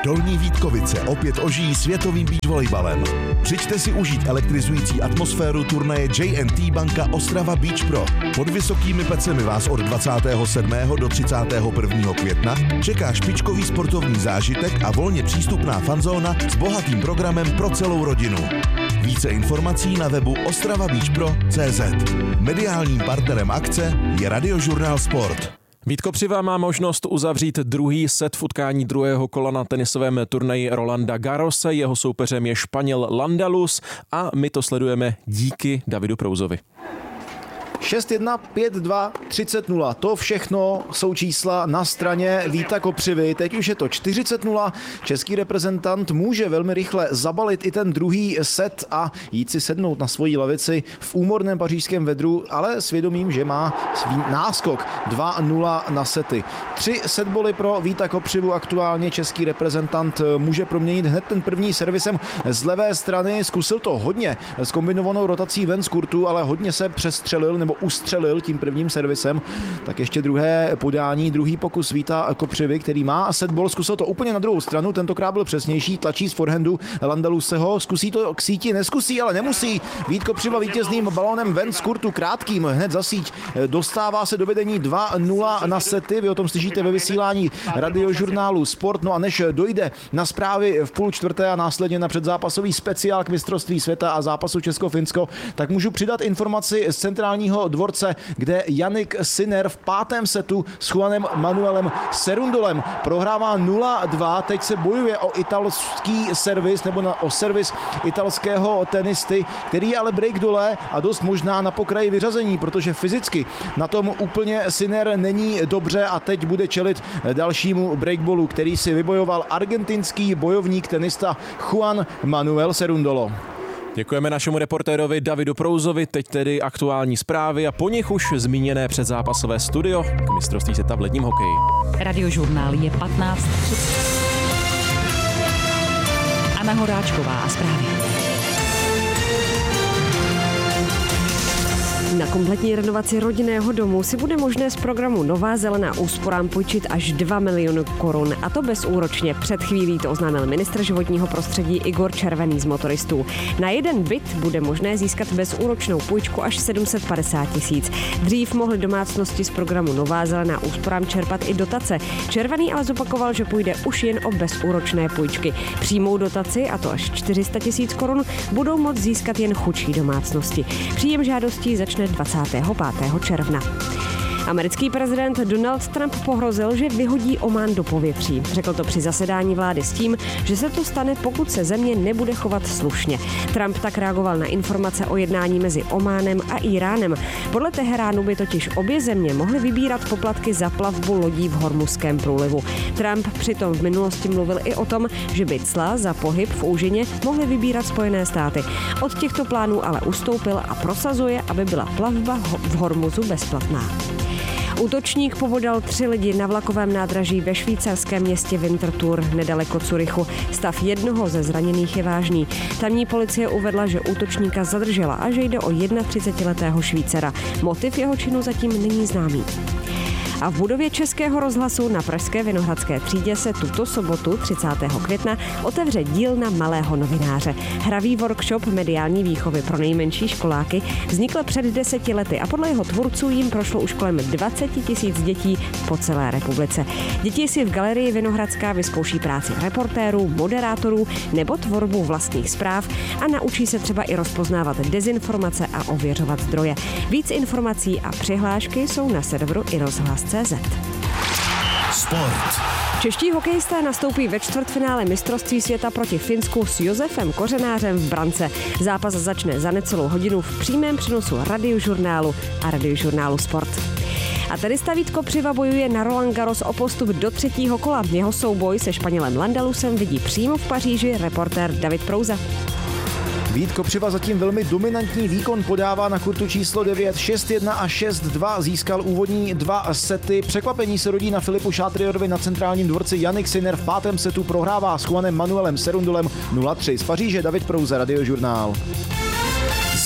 Dolní Vítkovice opět ožijí světovým beach volejbalem. Přijďte si užít elektrizující atmosféru turnaje J&T Banka Ostrava Beach Pro. Pod vysokými pecemi vás od 27. do 31. května čeká špičkový sportovní zážitek a volně přístupná fanzóna s bohatým programem pro celou rodinu. Více informací na webu ostravabeachpro.cz. Mediálním partnerem akce je Radiožurnál Sport. Vít Kopřiva má možnost uzavřít druhý set v utkání druhého kola na tenisovém turnaji Rolanda Garrose. Jeho soupeřem je Španěl Landalus a my to sledujeme díky Davidu Prouzovi. 6-1, 5-2, 30-0. To všechno jsou čísla na straně Víta Kopřivy. Teď už je to 40-0. Český reprezentant může velmi rychle zabalit i ten druhý set a jít si sednout na svoji lavici v úmorném pařížském vedru, ale svědomím, že má svý náskok 2-0 na sety. 3 setboly pro Víta Kopřivu aktuálně český reprezentant může proměnit hned ten první servisem z levé strany. Zkusil to hodně s kombinovanou rotací ven z kurtu, ale hodně se přestřelil nebo ustřelil tím prvním servisem. Tak ještě druhé podání, druhý pokus Víta Kopřivy, který má setball, zkusil to úplně na druhou stranu, tentokrát byl přesnější, tlačí z forehandu Landaluseho, zkusí to k síti, neskusí, ale nemusí. Vít Kopřiva vítězným balónem ven z kurtu krátkým, hned za síť, dostává se do vedení 2-0 na sety, vy o tom slyšíte ve vysílání Radiožurnálu Sport, no a než dojde na zprávy v 3:30 a následně na předzápasový speciál k mistrovství světa a zápasu Česko-Finsko, tak můžu přidat informaci z centrálního dvorce, kde Jannik Sinner v 5. setu s Juanem Manuelem Cerundolem prohrává 0-2. Teď se bojuje o italský servis nebo o servis italského tenisty, který je ale break dole a dost možná na pokraji vyřazení, protože fyzicky na tom úplně Sinner není dobře a teď bude čelit dalšímu breakballu, který si vybojoval argentinský bojovník tenista Juan Manuel Cerundolo. Děkujeme našemu reportérovi Davidu Prouzovi, teď tedy aktuální zprávy a po nich už zmíněné předzápasové studio k mistrovství světa v ledním hokeji. Radiožurnál je 15:30. Anna Horáčková a zprávy. Na kompletní renovaci rodinného domu si bude možné z programu Nová zelená úsporám půjčit až 2 miliony korun, a to bezúročně. Před chvílí to oznámil ministr životního prostředí Igor Červený z Motoristů. Na jeden byt bude možné získat bezúročnou půjčku až 750 000. Dřív mohly domácnosti z programu Nová zelená úsporám čerpat i dotace. Červený ale zopakoval, že půjde už jen o bezúročné půjčky. Přímou dotaci, a to až 400 000 korun, budou moct získat jen chudší domácnosti. Příjem žádostí začne 25. června. Americký prezident Donald Trump pohrozil, že vyhodí Omán do povětří. Řekl to při zasedání vlády s tím, že se to stane, pokud se země nebude chovat slušně. Trump tak reagoval na informace o jednání mezi Ománem a Íránem. Podle Teheránu by totiž obě země mohly vybírat poplatky za plavbu lodí v Hormuzském průlivu. Trump přitom v minulosti mluvil i o tom, že by cla za pohyb v úžině mohly vybírat Spojené státy. Od těchto plánů ale ustoupil a prosazuje, aby byla plavba v Hormuzu bezplatná. Útočník pobodal 3 lidi na vlakovém nádraží ve švýcarském městě Winterthur nedaleko Curychu. Stav jednoho ze zraněných je vážný. Tamní policie uvedla, že útočníka zadržela a že jde o 31letého Švýcara. Motiv jeho činu zatím není známý. A v budově Českého rozhlasu na pražské Vinohradské třídě se tuto sobotu 30. května otevře dílna malého novináře. Hravý workshop mediální výchovy pro nejmenší školáky vznikl před 10 lety a podle jeho tvůrců jim prošlo už kolem 20 000 dětí po celé republice. Děti si v galerii Vinohradská vyzkouší práci reportérů, moderátorů nebo tvorbu vlastních zpráv a naučí se třeba i rozpoznávat dezinformace a ověřovat zdroje. Víc informací a přihlášky jsou na serveru iRozhlas.cz. Sport. Čeští hokejisté nastoupí ve čtvrtfinále mistrovství světa proti Finsku s Josefem Kořenářem v brance. Zápas začne za necelou hodinu v přímém přenosu Radiožurnálu a Radiožurnálu Sport. A tenista Vít Kopřiva bojuje na Roland Garros o postup do 3. kola. Jeho souboj se Španělem Landalusem vidí přímo v Paříži reportér David Prouza. Vít Kopřiva zatím velmi dominantní výkon podává na kurtu číslo 9, 6-1 a 6-2, získal úvodní 2 sety. Překvapení se rodí na Filipu Šátriorovi na centrálním dvorci. Jannik Sinner v 5. setu prohrává s Juanem Manuelem Cerundolem 0-3. Z Paříže David Prouza, Radiožurnál.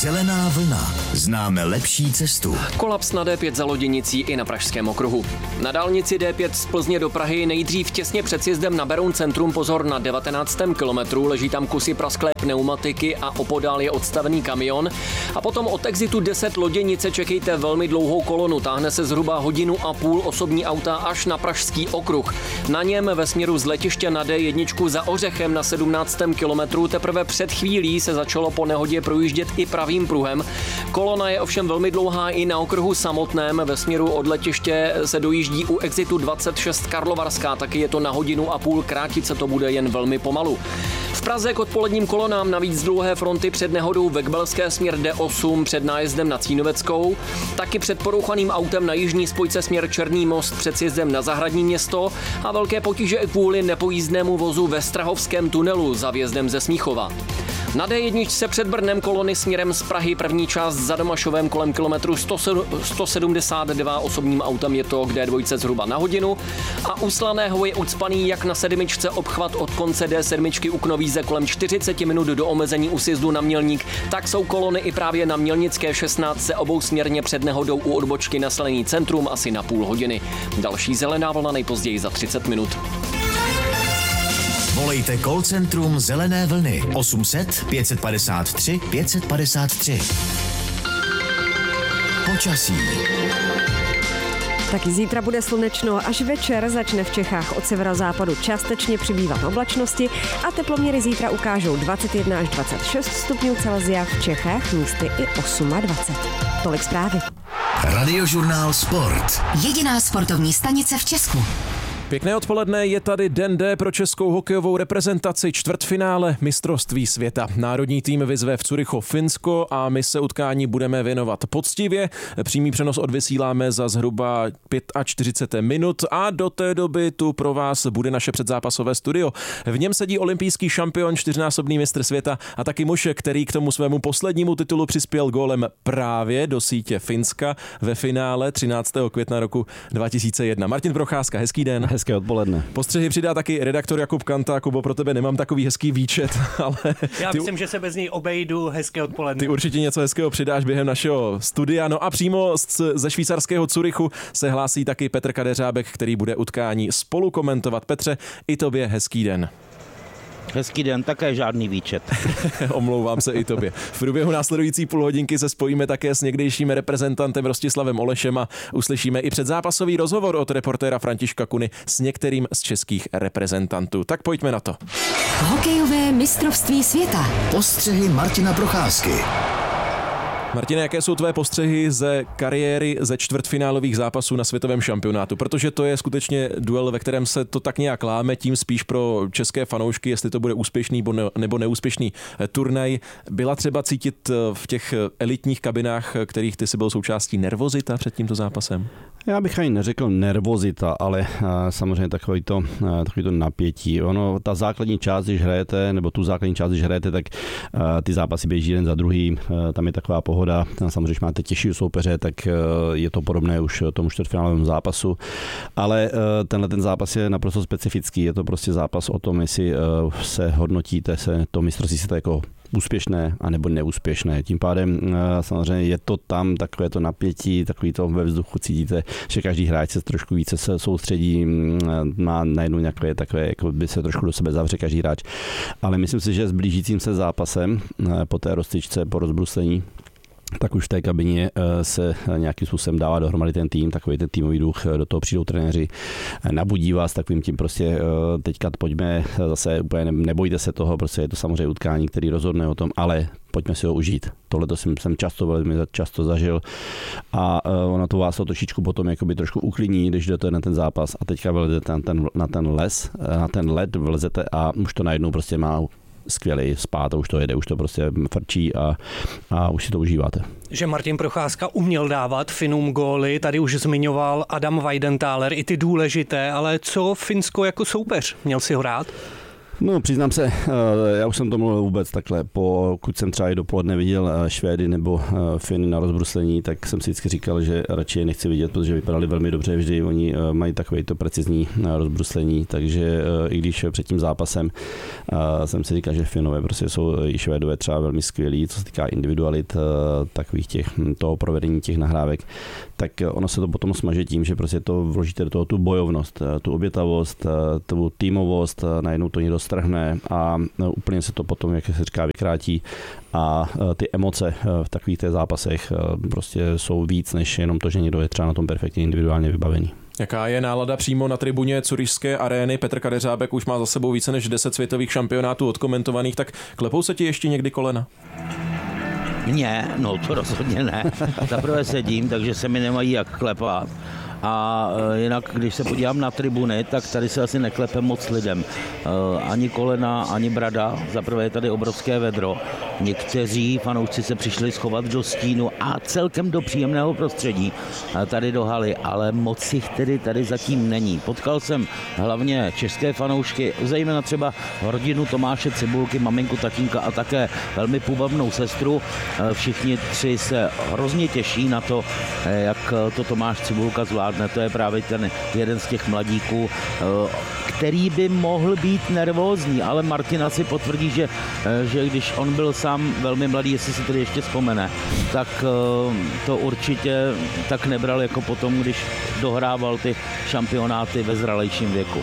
Zelená vlna. Známe lepší cestu. Kolaps na D5 za Loděnicí i na Pražském okruhu. Na dálnici D5 z Plzně do Prahy nejdřív těsně před sjezdem na Beroun centrum, pozor, na 19. kilometru, leží tam kusy prasklé pneumatiky a opodál je odstavený kamion. A potom od exitu 10 Loděnice čekejte velmi dlouhou kolonu, táhne se zhruba 1,5 hodiny osobní auta až na Pražský okruh. Na něm ve směru z letiště na D1 za Ořechem na 17. kilometru teprve před chvílí se začalo po nehodě projíždět i pravým pruhem. Kolona je ovšem velmi dlouhá i na okruhu samotném. Ve směru od letiště se dojíždí u exitu 26 Karlovarská, taky je to na 1,5 hodiny, krátit se to bude jen velmi pomalu. V Praze k odpoledním kolonám navíc dlouhé fronty před nehodou Vekbelské směr D8 před nájezdem na Cínoveckou, taky před porouchaným autem na jižní spojce směr Černý most před sjezdem na Zahradní Město a velké potíže i kvůli nepojízdnému vozu ve Strahovském tunelu za vjezdem ze Smíchova. Na D1 se před Brnem kolony směrem z Prahy, první část za Domašovem kolem kilometru 172 osobním autem je to k D2 zhruba na 1 hodinu a u Slaného je ucpaný jak na 7 obchvat od konce D7 u Knovíze kolem 40 minut do omezení u sjezdu na Mělník, tak jsou kolony i právě na Mělnické 16 obou směrně před nehodou u odbočky na Slaný centrum asi na 0,5 hodiny. Další zelená vlna nejpozději za 30 minut. Volejte call centrum Zelené vlny 800 553 553. Počasí. Taky zítra bude slunečno, až večer začne v Čechách od severozápadu částečně přibývat oblačnosti a teploměry zítra ukážou 21 až 26 stupňů Celsia, v Čechách místy i 28. Tolik zprávy. Radiožurnál Sport. Jediná sportovní stanice v Česku. Pěkné odpoledne, je tady den D pro českou hokejovou reprezentaci, čtvrtfinále mistrovství světa. Národní tým vyzve v Curychu Finsko a my se utkání budeme věnovat poctivě. Přímý přenos odvysíláme za zhruba 45 minut a do té doby tu pro vás bude naše předzápasové studio. V něm sedí olympijský šampion, 4násobný mistr světa a taky muž, který k tomu svému poslednímu titulu přispěl gólem právě do sítě Finska ve finále 13. května roku 2001. Martin Procházka, hezký den. Hezké odpoledne. Postřehy přidá taky redaktor Jakub Kanta. Kubo, pro tebe nemám takový hezký výčet, ale... Já myslím, že se bez něj obejdu. Hezké odpoledne. Ty určitě něco hezkého přidáš během našeho studia. No a přímo ze švýcarského Curychu se hlásí taky Petr Kadeřábek, který bude utkání spolu komentovat. Petře, i tobě hezký den. Hezký den, také žádný výčet. Omlouvám se i tobě. V průběhu následující půlhodinky se spojíme také s někdejším reprezentantem Rostislavem Olešem a uslyšíme i předzápasový rozhovor od reportéra Františka Kuny s některým z českých reprezentantů. Tak pojďme na to. Hokejové mistrovství světa. Postřehy Martina Procházky. Martine, jaké jsou tvé postřehy ze kariéry ze čtvrtfinálových zápasů na světovém šampionátu? Protože to je skutečně duel, ve kterém se to tak nějak láme, tím spíš pro české fanoušky, jestli to bude úspěšný nebo neúspěšný turnaj. Byla třeba cítit v těch elitních kabinách, kterých ty si byl součástí, nervozita před tímto zápasem? Já bych ani neřekl nervozita, ale samozřejmě takový to napětí. Ono, ta základní část, když hrajete, nebo tu základní část, když hrajete, tak ty zápasy běží jeden za druhým, tam je taková pohoda. Samozřejmě, když máte těžší soupeře, tak je to podobné už tomu čtvrtfinálovému zápasu, ale tenhle ten zápas je naprosto specifický. Je to prostě zápas o tom, jestli se hodnotíte se to mistrovství světa jako úspěšné anebo neúspěšné. Tím pádem samozřejmě je to tam takové to napětí, takový to ve vzduchu cítíte, že každý hráč se trošku více se soustředí, má najednou nějaké takové, jako by se trošku do sebe zavře každý hráč. Ale myslím si, že s blížícím se zápasem po té roztyčce, po rozbruslení, tak už v té kabině se nějakým způsobem dává dohromady ten tým, takový ten týmový duch, do toho přijdou trenéři, nabudí vás takovým tím prostě teďka pojďme zase úplně nebojte se toho, prostě je to samozřejmě utkání, který rozhodne o tom, ale pojďme si ho užít. Tohle to jsem velmi často zažil a ono to vás to trošičku potom jakoby trošku uklidní, když jdete na ten zápas a teďka vlezete na ten led vlezete a už to najednou prostě má skvělý spát a už to jede, už to prostě frčí a už si to užíváte. Že Martin Procházka uměl dávat Finům góly, tady už zmiňoval Adam Weidenthaler, i ty důležité, ale co Finsko jako soupeř? Měl si ho rád? No, přiznám se, já už jsem to mluvil vůbec takhle, pokud jsem třeba i dopoledne viděl Švédy nebo Finy na rozbruslení, tak jsem si vždycky říkal, že radši je nechci vidět, protože vypadali velmi dobře, vždy oni mají takovéto precizní rozbruslení, takže i když před tím zápasem jsem si říkal, že Finové prostě jsou i Švédové třeba velmi skvělí, co se týká individualit takových toho provedení těch nahrávek, tak ono se to potom smaže tím, že prostě to vložíte do toho tu bojovnost, tu obětavost, tu týmovost, najednou to někdo strhne a úplně se to potom, jak se říká, vykrátí a ty emoce v takových těch zápasech prostě jsou víc než jenom to, že někdo je třeba na tom perfektně individuálně vybavený. Jaká je nálada přímo na tribuně Curyšské arény? Petr Kadeřábek už má za sebou více než 10 světových šampionátů odkomentovaných, tak klepou se ti ještě někdy kolena? Ne, no to rozhodně ne. Zaprvé sedím, takže se mi nemají jak klepat. A jinak, když se podívám na tribuny, tak tady se asi neklepe moc lidem. Ani kolena, ani brada. Zaprvé je tady obrovské vedro. Někteří fanoušci se přišli schovat do stínu a celkem do příjemného prostředí tady do haly, ale moc jich tedy tady zatím není. Potkal jsem hlavně české fanoušky, zejména třeba rodinu Tomáše Cibulky, maminku, tatínka a také velmi půvabnou sestru. Všichni tři se hrozně těší na to, jak to Tomáš Cibulka zvládne. To je právě ten jeden z těch mladíků, který by mohl být nervózní, ale Martin asi potvrdí, že když on byl sám velmi mladý, jestli si tedy ještě vzpomene, tak to určitě tak nebral jako potom, když dohrával ty šampionáty ve zralejším věku.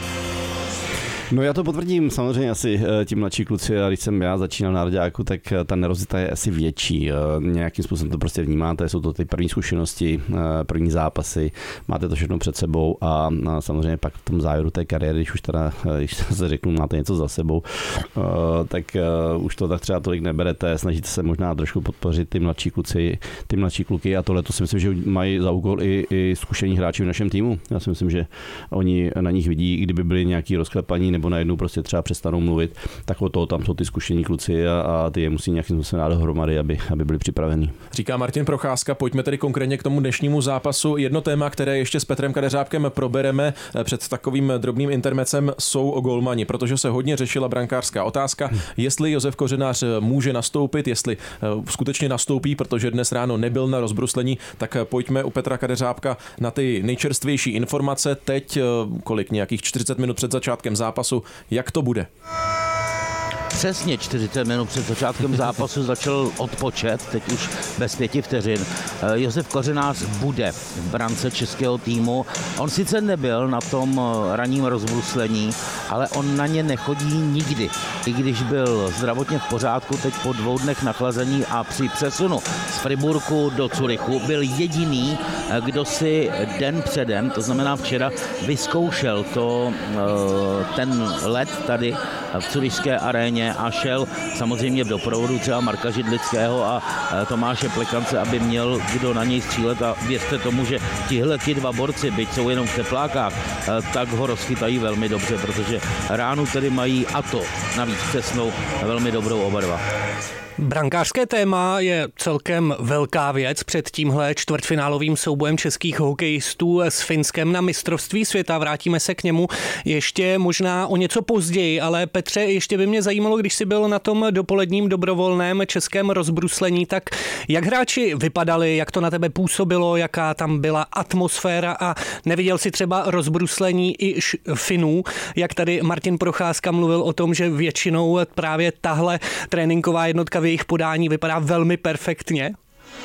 No já to potvrdím samozřejmě asi ti mladší kluci, a když jsem já začínal na Rďáku, tak ta nervozita je asi větší. Nějakým způsobem to prostě vnímáte, jsou to ty první zkušenosti, první zápasy, máte to všechno před sebou a samozřejmě pak v tom závěru té kariéry, když se řeknu, máte něco za sebou, tak už to tak třeba tolik neberete, snažíte se možná trošku podpořit ty mladší kluky a tohle to si myslím, že mají za úkol i zkušení hráči v našem týmu. Já si myslím, že oni na nich vidí, i kdyby byli nějaký rozklepaní nebo najednou prostě třeba přestanou mluvit, tak od toho tam jsou ty zkušení kluci a ty je musí nějakým způsobem dát dohromady, aby byli připraveni. Říká Martin Procházka, pojďme tedy konkrétně k tomu dnešnímu zápasu. Jedno téma, které ještě s Petrem Kadeřábkem probereme před takovým drobným intermecem, jsou golmani, protože se hodně řešila brankářská otázka, jestli Josef Kořenář může nastoupit, jestli skutečně nastoupí, protože dnes ráno nebyl na rozbruslení, tak pojďme u Petra Kadeřábka na ty nejčerstvější informace. Teď nějakých 40 minut před začátkem zápasu. Jak to bude? Přesně 40 minut před začátkem zápasu začal odpočet, teď už bez 5 vteřin. Josef Kořenář bude v brance českého týmu. On sice nebyl na tom ranním rozbruslení, ale on na ně nechodí nikdy. I když byl zdravotně v pořádku, teď po 2 dnech nachlazení a při přesunu z Friburku do Curychu byl jediný, kdo si den předem, to znamená včera, vyzkoušel ten let tady v Curyšské aréně a šel samozřejmě v doprovodu třeba Marka Židlického a Tomáše Plekance, aby měl kdo na něj střílet a věřte tomu, že tihleti 2 borci, byť jsou jenom v teplákách, tak ho rozchytají velmi dobře, protože ránu tedy mají a to navíc přesnou velmi dobrou oba dva. Brankářské téma je celkem velká věc před tímhle čtvrtfinálovým soubojem českých hokejistů s Finskem na mistrovství světa. Vrátíme se k němu ještě možná o něco později, ale Petře, ještě by mě zajímalo, když jsi byl na tom dopoledním dobrovolném českém rozbruslení, tak jak hráči vypadali, jak to na tebe působilo, jaká tam byla atmosféra a neviděl si třeba rozbruslení i Finů, jak tady Martin Procházka mluvil o tom, že většinou právě tahle tréninková jednotka v jejich podání vypadá velmi perfektně?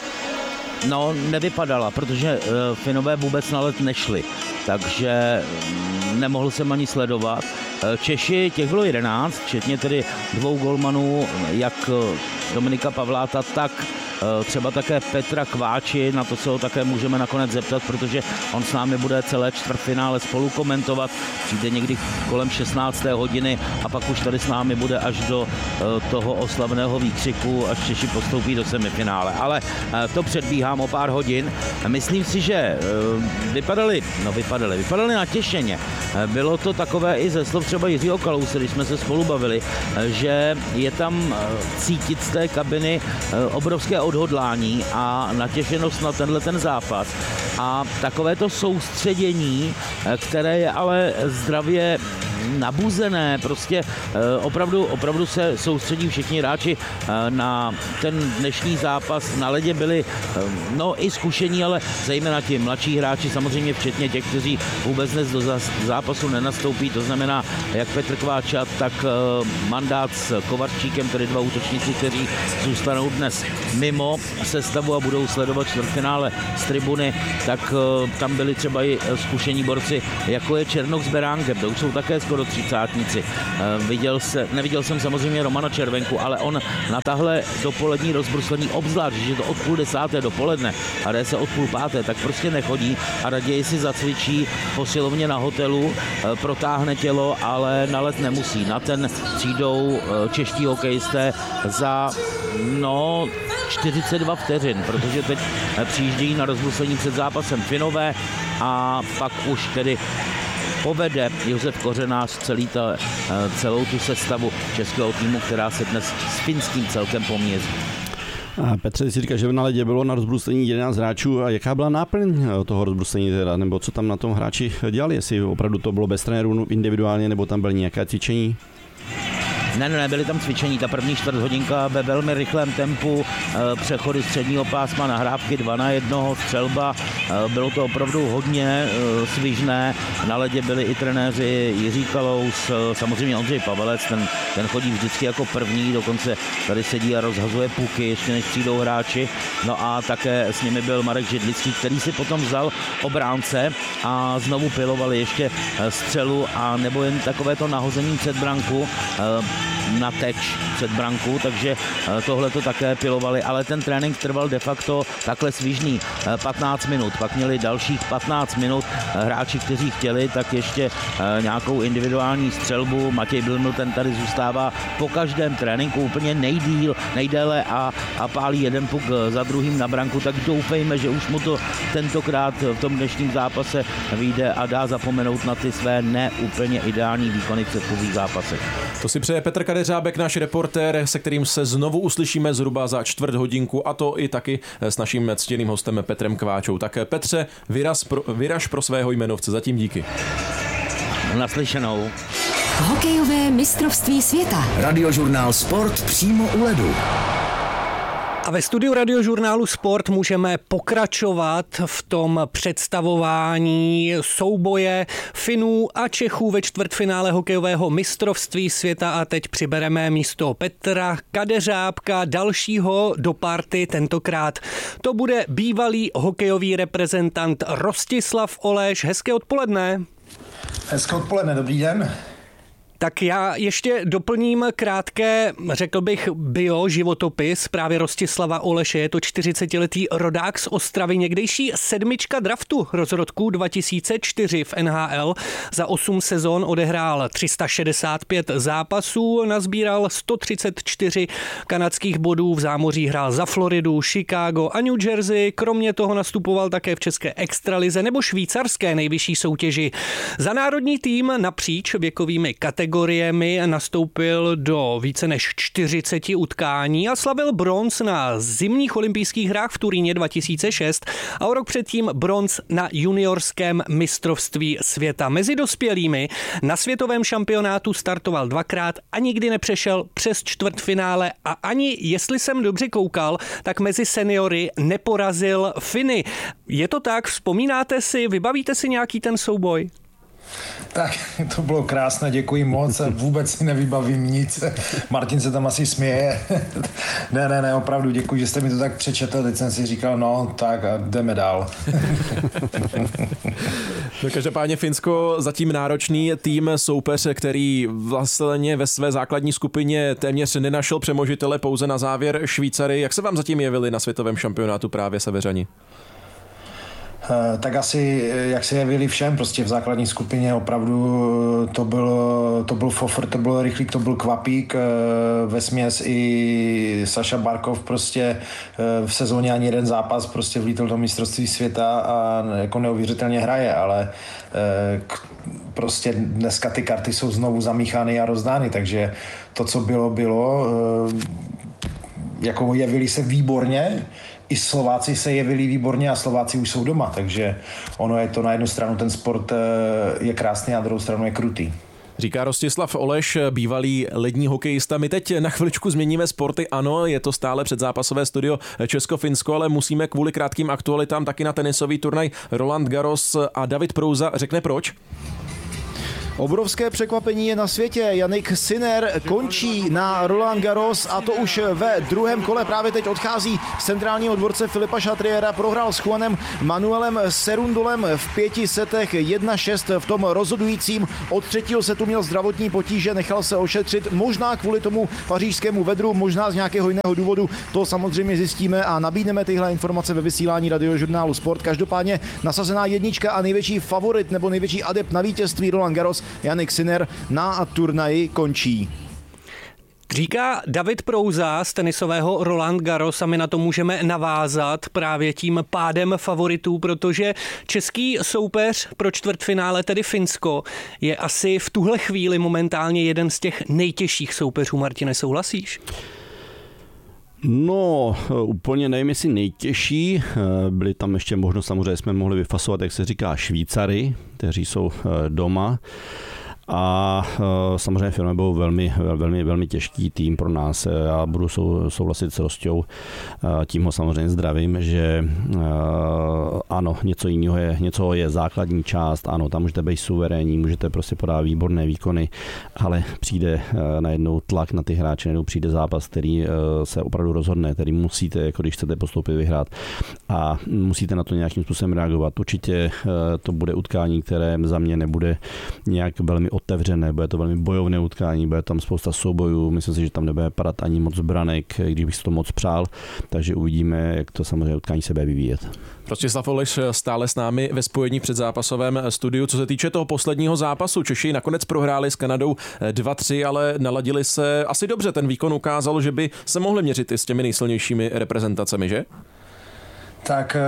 No, nevypadala, protože Finové vůbec na led nešli, takže nemohl jsem ani sledovat. Češi, těch bylo 11, včetně tedy 2 golmanů, jak Dominika Pavláta, tak třeba také Petra Kváči, na to se ho také můžeme nakonec zeptat, protože on s námi bude celé čtvrtfinále spolu komentovat, přijde někdy kolem 16. hodiny a pak už tady s námi bude až do toho oslavného výkřiku, až Češi postoupí do semifinále. Ale to předbíhám o pár hodin. Myslím si, že vypadali natěšeně. Bylo to takové i ze slov třeba Jiřího Kalouse, když jsme se spolu bavili, že je tam cítit z té kabiny obrovské odhodlání a natěšenost na ten zápas. A takové to soustředění, které je ale zdravě nabuzené, prostě opravdu se soustředí všichni hráči na ten dnešní zápas. Na ledě byli i zkušení, ale zejména ti mladší hráči, samozřejmě včetně těch, kteří vůbec dnes do zápasu nenastoupí, to znamená jak Petr Kváčat, tak Mandát s Kovarčíkem, tedy dva útočníci, kteří zůstanou dnes mimo sestavu a budou sledovat čtvrtfinále z tribuny, tak tam byli třeba i zkušení borci, jako je Černoch s Beránkem, to už jsou také skoro třicátníci. Neviděl jsem samozřejmě Romana Červenku, ale on na tahle dopolední rozbruslení, obzvlášť, že to od 9:30 dopoledne a jde se od 4:30, tak prostě nechodí a raději si zacvičí v posilovně na hotelu, protáhne tělo, ale na let nemusí. Na ten přijdou čeští hokejisté za 42 vteřin, protože teď přijíždějí na rozbruslení před zápasem Finové a pak už tedy povede Josef Kořenář celou tu sestavu českého týmu, která se dnes s finským celkem poměří. A Petře, ty si říkáš, že na ledě bylo na rozbruslení 11 hráčů a jaká byla náplň toho rozbruslení teda, nebo co tam na tom hráči dělali, jestli opravdu to bylo bez trenérů individuálně, nebo tam byly nějaké cvičení? Ne, byly tam cvičení, ta první čtvrthodinka ve velmi rychlém tempu, přechody středního pásma, nahrávky 2 na 1, střelba, bylo to opravdu hodně svižné, na ledě byli i trenéři Jiří Kalous, samozřejmě Ondřej Pavelec, ten chodí vždycky jako první, dokonce tady sedí a rozhazuje puky, ještě než přijdou hráči, no a také s nimi byl Marek Židlický, který si potom vzal obránce a znovu pilovali ještě střelu a nebo jen takovéto nahození před branku, na teč před branku, takže tohle to také pilovali, ale ten trénink trval de facto takhle svižný 15 minut, pak měli dalších 15 minut hráči, kteří chtěli, tak ještě nějakou individuální střelbu. Matěj Bilnul, ten tady zůstává po každém tréninku úplně nejdéle a pálí jeden puk za druhým na branku, tak doufejme, že už mu to tentokrát v tom dnešním zápase vyjde a dá zapomenout na ty své neúplně ideální výkony v předchozích zápasech. To si přeje Petr Kadeřábek, náš reportér, se kterým se znovu uslyšíme zhruba za čtvrt hodinku, a to i taky s naším ctěným hostem Petrem Kváčou. Tak Petře, vyraž pro svého jmenovce. Zatím díky. Naslyšenou. Hokejové mistrovství světa. Radiožurnál Sport přímo u ledu. A ve studiu Radiožurnálu Sport můžeme pokračovat v tom představování souboje Finů a Čechů ve čtvrtfinále hokejového mistrovství světa a teď přibereme místo Petra Kadeřábka, dalšího do party tentokrát. To bude bývalý hokejový reprezentant Rostislav Oleš. Hezké odpoledne. Hezké odpoledne, dobrý den. Tak já ještě doplním krátké, řekl bych, životopis právě Rostislava Oleše. Je to 40letý rodák z Ostravy, někdejší sedmička draftu rozrodků 2004 v NHL. Za 8 sezon odehrál 365 zápasů, nazbíral 134 kanadských bodů, v zámoří hrál za Floridu, Chicago a New Jersey. Kromě toho nastupoval také v české extralize nebo švýcarské nejvyšší soutěži. Za národní tým napříč věkovými kategoriemi nastoupil do více než 40 utkání a slavil bronz na zimních olympijských hrách v Turíně 2006 a o rok předtím bronz na juniorském mistrovství světa. Mezi dospělými na světovém šampionátu startoval 2krát a nikdy nepřešel přes čtvrtfinále a ani, jestli jsem dobře koukal, tak mezi seniory neporazil Finy. Je to tak? Vzpomínáte si, vybavíte si nějaký ten souboj? Tak, to bylo krásné, děkuji moc, vůbec si nevybavím nic. Martin se tam asi směje. Ne, opravdu děkuji, že jste mi to tak přečetl, teď jsem si říkal, no tak a jdeme dál. No, každopádně Finsko zatím náročný tým, soupeř, který vlastně ve své základní skupině téměř nenašel přemožitele, pouze na závěr Švýcary. Jak se vám zatím jevili na světovém šampionátu právě Severani? Tak asi, jak se jevili všem, prostě v základní skupině opravdu to byl Fofr, to byl Rychlík, to byl Kvapík, vesměs i Saša Barkov prostě v sezóně ani jeden zápas prostě vlítl do mistrovství světa a jako neuvěřitelně hraje, ale prostě dneska ty karty jsou znovu zamíchány a rozdány, takže to, co bylo, jako jevili se výborně. I Slováci se jevili výborně a Slováci už jsou doma, takže ono je to na jednu stranu ten sport je krásný a na druhou stranu je krutý. Říká Rostislav Oleš, bývalý lední hokejista. My teď na chviličku změníme sporty. Ano, je to stále předzápasové studio Česko-Finsko, ale musíme kvůli krátkým aktualitám taky na tenisový turnaj Roland Garros a David Prouza řekne proč. Obrovské překvapení je na světě. Jannik Sinner končí na Roland Garros a to už ve druhém kole. Právě teď odchází z centrálního dvorce Filipa Chatriera. Prohrál s Juanem Manuelem Cerundolem v 5 setech 1-6 v tom rozhodujícím. Od 3. setu měl zdravotní potíže, nechal se ošetřit. Možná kvůli tomu pařížskému vedru, možná z nějakého jiného důvodu. To samozřejmě zjistíme a nabídneme tyhle informace ve vysílání Radiožurnálu Sport. Každopádně nasazená jednička a největší favorit nebo největší adept na vítězství Roland Garros Jannik Sinner na turnaji končí. Říká David Prouza z tenisového Roland Garros a my na to můžeme navázat právě tím pádem favoritů, protože český soupeř pro čtvrtfinále, tedy Finsko, je asi v tuhle chvíli momentálně jeden z těch nejtěžších soupeřů. Martine, souhlasíš? No, úplně nevím, jestli nejtěžší. Byly tam ještě možnost, samozřejmě jsme mohli vyfasovat, jak se říká, Švýcary, kteří jsou doma. A samozřejmě Finové byl velmi těžký tým pro nás. Já budu souhlasit s Rostou, tím ho samozřejmě zdravím, že ano, něco je základní část, ano, tam můžete být suverénní, můžete prostě podávat výborné výkony, ale přijde najednou tlak na ty hráče, najednou přijde zápas, který se opravdu rozhodne, který musíte, jako když chcete postoupit, vyhrát a musíte na to nějakým způsobem reagovat. Určitě to bude utkání, které za mě nebude nějak velmi otevřené, bude to velmi bojovné utkání, bude tam spousta soubojů, myslím si, že tam nebude padat ani moc branek, když bych si to moc přál, takže uvidíme, jak to samozřejmě utkání se bude vyvíjet. Rostislav Oleš stále s námi ve spojení před zápasovém studiu. Co se týče toho posledního zápasu, Češi nakonec prohráli s Kanadou 2-3, ale naladili se asi dobře. Ten výkon ukázal, že by se mohli měřit i s těmi nejsilnějšími reprezentacemi, že? Tak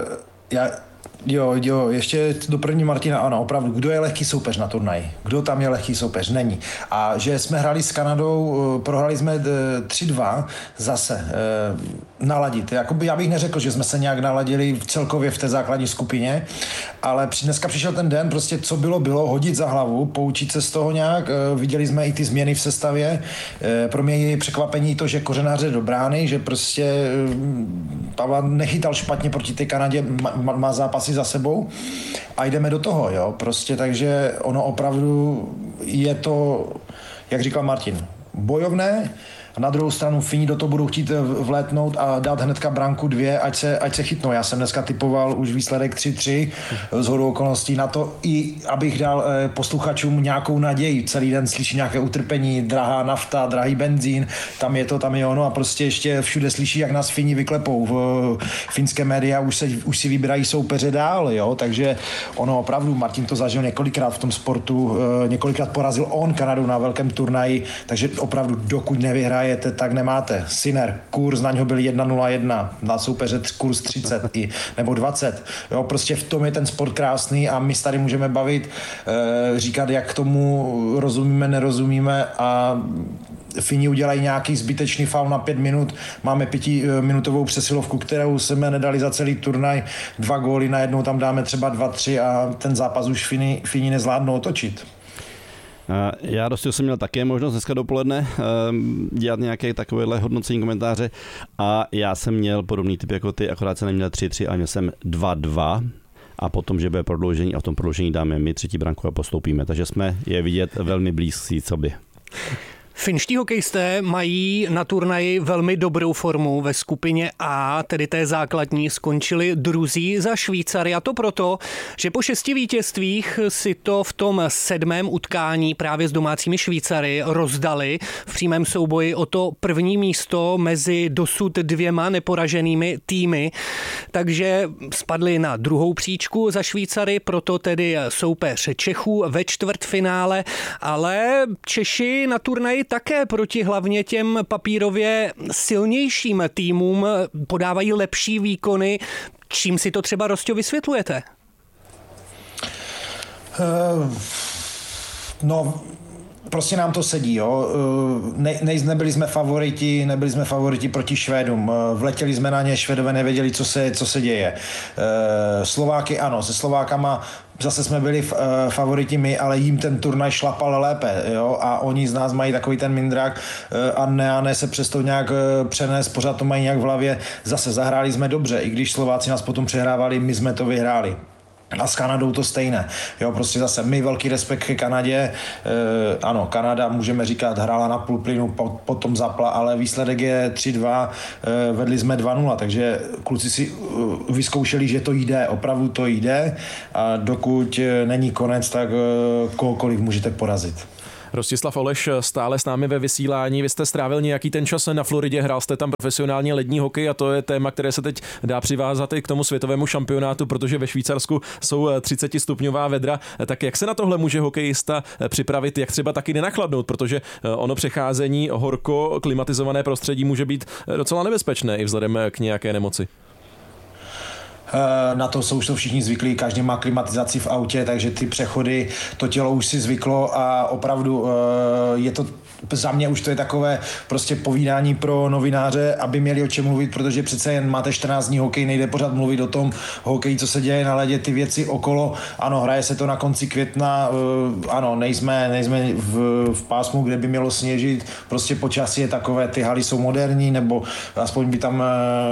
Jo, ještě doplním Martina, ano, opravdu, kdo je lehký soupeř na turnaji? Kdo tam je lehký soupeř? Není. A že jsme hráli s Kanadou, prohráli jsme 3-2 zase naladit. Jakoby já bych neřekl, že jsme se nějak naladili celkově v té základní skupině, ale dneska přišel ten den, prostě co bylo, hodit za hlavu, poučit se z toho nějak. Viděli jsme i ty změny v sestavě. Pro mě je překvapení to, že Kořenář je do brány, že prostě Pavla nechytal špatně proti té Kanadě, má zápasy za sebou a jdeme do toho, jo, prostě, takže ono opravdu je to, jak říkal Martin, bojovné. A na druhou stranu Fini do toho budou chtít vlétnout a dát hnedka branku 2, ať se chytnou. Já jsem dneska typoval už výsledek 3-3 shodou okolností na to, i abych dal posluchačům nějakou naději. Celý den slyší nějaké utrpení, drahá nafta, drahý benzín, tam je ono a prostě ještě všude slyší, jak nás Fini vyklepou. Finské média už si vybírají soupeře dál, jo, takže ono opravdu, Martin to zažil několikrát v tom sportu, několikrát porazil on Kanadu na velkém turnaji, takže opravdu dokud nevyhrá tak nemáte. Sinner, kurz na něho byl 1-0-1, na soupeře kurz 30 nebo 20. Jo, prostě v tom je ten sport krásný a my tady můžeme bavit, říkat, jak k tomu rozumíme, nerozumíme a Fini udělají nějaký zbytečný faul na 5 minut, máme 5minutovou přesilovku, kterou jsme nedali za celý turnaj, 2 góly, najednou tam dáme třeba 2-3 a ten zápas už Fini nezvládnou otočit. Já jsem měl také možnost dneska dopoledne dělat nějaké takovéhle hodnocení komentáře a já jsem měl podobný typ jako ty, akorát jsem neměl 3-3, ale měl jsem 2-2 a potom, že bude prodloužení a v tom prodloužení dáme my 3. branku a postoupíme, takže jsme je vidět velmi blízcí sobě. Finští hokejisté mají na turnaji velmi dobrou formu. Ve skupině A, tedy té základní, skončili druzí za Švýcary. A to proto, že po 6 vítězstvích si to v tom 7. utkání právě s domácími Švýcary rozdali v přímém souboji o to první místo mezi dosud 2 neporaženými týmy. Takže spadli na druhou příčku za Švýcary, proto tedy soupeř Čechů ve čtvrtfinále. Ale Češi na turnaji také proti hlavně těm papírově silnějším týmům podávají lepší výkony. Čím si to třeba, Rostě, vysvětlujete? prostě nám to sedí, jo. Nebyli jsme favoriti proti Švédům. Vletěli jsme na ně, Švédové nevěděli, co se děje. Slováky ano, se Slovákama zase jsme byli favoriti my, ale jim ten turnaj šlapal lépe, jo, a oni z nás mají takový ten mindrák a ne se přesto nějak přenést, pořád to mají nějak v hlavě. Zase zahráli jsme dobře, i když Slováci nás potom přehrávali, my jsme to vyhráli. A s Kanadou to stejné. Jo, prostě zase my velký respekt ke Kanadě. Ano, Kanada, můžeme říkat, hrála na půl plynu, potom zapla, ale výsledek je 3-2, vedli jsme 2-0, takže kluci si vyzkoušeli, že to jde, opravdu to jde a dokud není konec, tak kohokoliv můžete porazit. Rostislav Oleš stále s námi ve vysílání. Vy jste strávil nějaký ten čas na Floridě, hrál jste tam profesionálně lední hokej a to je téma, které se teď dá přivázat i k tomu světovému šampionátu, protože ve Švýcarsku jsou 30stupňová vedra. Tak jak se na tohle může hokejista připravit, jak třeba taky nenachladnout, protože ono přecházení horko klimatizované prostředí může být docela nebezpečné i vzhledem k nějaké nemoci? Na to jsou všichni zvyklí, každý má klimatizaci v autě, takže ty přechody, to tělo už si zvyklo a opravdu je to, za mě už to je takové prostě povídání pro novináře, aby měli o čem mluvit, protože přece jen máte 14 dní hokej, nejde pořád mluvit o tom hokeji, co se děje na ledě, ty věci okolo. Ano, hraje se to na konci května, ano, nejsme v pásmu, kde by mělo sněžit, prostě počasí je takové, ty haly jsou moderní, nebo aspoň by tam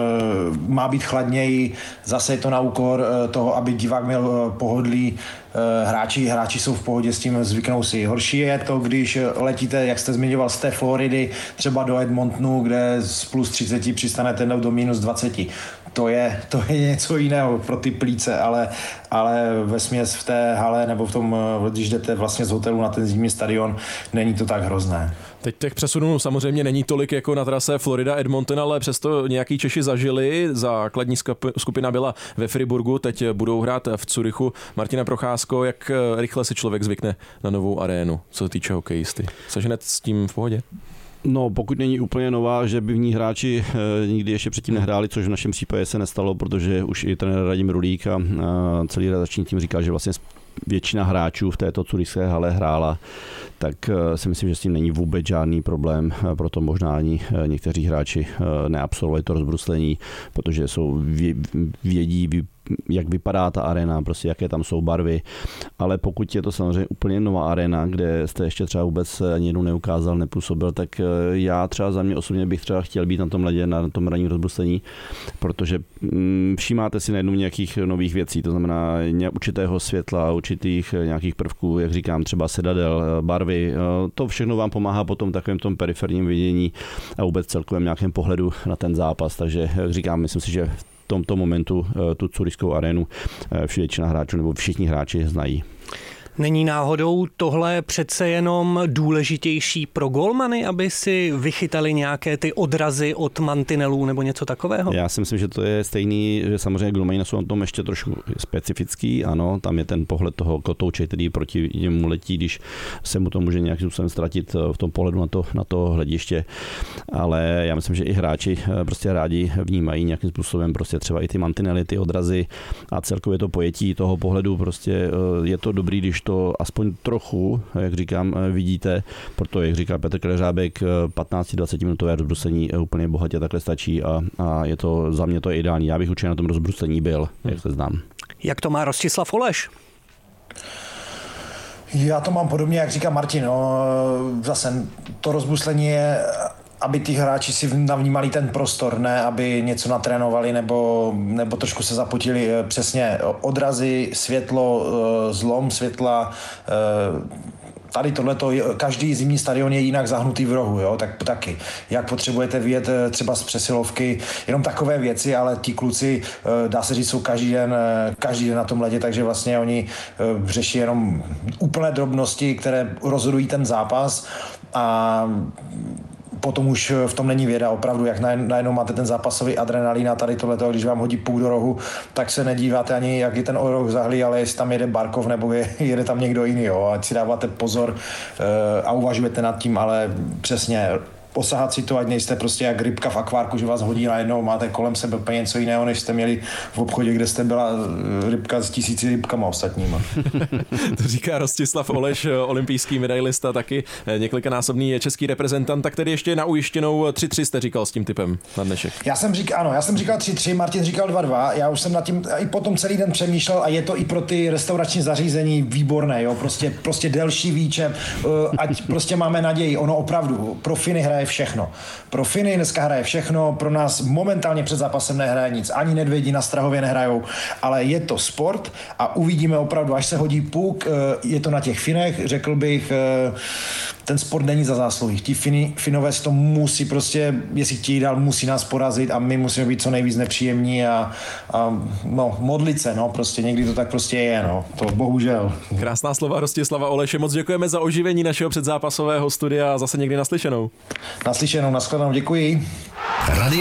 má být chladněji, zase je to na úkor toho, aby divák měl pohodlí. Hráči jsou v pohodě s tím, zvyknou si. Horší je to, když letíte, jak jste zmiňoval, z té Floridy třeba do Edmontonu, kde z plus 30 přistanete do minus 20. To je něco jiného pro ty plíce, ale vesměs v té hale nebo v tom, když jdete vlastně z hotelu na ten zimní stadion, není to tak hrozné. Teď těch přesunů samozřejmě není tolik jako na trase Florida-Edmonton, ale přesto nějaký Češi zažili. Základní skupina byla ve Friburgu, teď budou hrát v Curychu. Martina Procházko, jak rychle si člověk zvykne na novou arénu, co se týče hokejisty? Jsi hned s tím v pohodě? No, pokud není úplně nová, že by v ní hráči nikdy ještě předtím nehráli, což v našem případě se nestalo, protože už i trenér Radim Rulík a celý redakční tým říká, že vlastně většina hráčů v této curychské hale hrála, tak si myslím, že s tím není vůbec žádný problém, proto možná ani někteří hráči neabsolvovali to rozbruslení, protože vědí, jak vypadá ta arena, prostě jaké tam jsou barvy, ale pokud je to samozřejmě úplně nová arena, kde jste ještě třeba vůbec ani jednou neukázal, nepůsobil, tak já třeba za mě osobně bych třeba chtěl být na tom ledě, na tom ranním rozbruslení, protože všímáte si najednou nějakých nových věcí, to znamená určitého světla, určitých nějakých prvků, jak říkám, třeba sedadel, barvy, to všechno vám pomáhá potom takovém tom periferním vidění a vůbec celkovém nějakém pohledu na ten zápas, takže jak říkám, myslím si, že v tomto momentu tu curychskou arénu většina hráčů nebo všichni hráči znají. Není náhodou tohle přece jenom důležitější pro golmany, aby si vychytali nějaké ty odrazy od mantinelů nebo něco takového? Já si myslím, že to je stejný, že samozřejmě golmani jsou na tom ještě trošku specifický, ano, tam je ten pohled toho kotouče, který proti němu letí, když se mu to může nějakým způsobem ztratit v tom pohledu na to hlediště, ale já myslím, že i hráči prostě rádi vnímají nějakým způsobem prostě třeba i ty mantinely, ty odrazy a celkově to pojetí toho pohledu, prostě je to dobrý, když to aspoň trochu, jak říkám, vidíte, proto, jak říká Petr Kleřábek, 15-20 minutové rozbruslení úplně bohatě takhle stačí a je to, za mě to je ideální. Já bych určitě na tom rozbruslení byl, jak se znám. Jak to má Rostislav Oleš? Já to mám podobně, jak říká Martin. No, zase to rozbruslení je, aby ty hráči si navnímali ten prostor, ne aby něco natrénovali nebo trošku se zapotili. Přesně odrazy, světlo, zlom světla, tady tohleto, každý zimní stadion je jinak zahnutý v rohu, jo, tak taky. Jak potřebujete vyjet třeba z přesilovky, jenom takové věci, ale ti kluci, dá se říct, jsou každý den na tom ledě, takže vlastně oni řeší jenom úplné drobnosti, které rozhodují ten zápas a potom už v tom není věda, opravdu, jak najednou máte ten zápasový adrenalin a tady tohleto, když vám hodí puk do rohu, tak se nedíváte ani, jak je ten roh zahlý, ale jestli tam jede Barkov nebo jede tam někdo jiný, jo, ať si dáváte pozor a uvažujete nad tím, ale přesně posahat si to, ať nejste prostě jak rybka v akvárku, že vás hodí najednou, máte kolem sebe úplně něco jiného, než jste měli v obchodě, kde jste byla rybka s 1000 rybkama ostatníma. To říká Rostislav Oleš, olympijský medailista, taky několikanásobný český reprezentant, tak tedy ještě na ujištěnou 3-3 jste říkal s tím typem na dnešek. Já jsem říkal 3-3, Martin říkal 2-2, já už jsem nad tím i potom celý den přemýšlel a je to i pro ty restaurační zařízení výborné, jo, prostě delší výčep, ať prostě máme naději, ono opravdu, pro Finy hraje všechno. Pro Finy dneska hraje všechno, pro nás momentálně před zápasem nehraje nic, ani Nedvědi na Strahově nehrajou, ale je to sport a uvidíme opravdu, až se hodí puk, je to na těch Finech, řekl bych, ten sport není za zásluhy. Ti Finové to musí prostě, jestli chtějí dál, musí nás porazit a my musíme být co nejvíc nepříjemní a modlit se, prostě někdy to tak prostě je, to bohužel. Krásná slova Rostislava Oleše, moc děkujeme za oživení našeho předzápasového studia a zase někdy naslyšenou. Naslyšenou, nashledanou, děkuji.